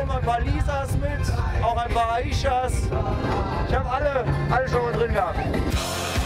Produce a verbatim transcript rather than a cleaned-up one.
kommen ein paar Lisas mit, auch ein paar Aishas. Ich habe alle, alle schon mal drin gehabt.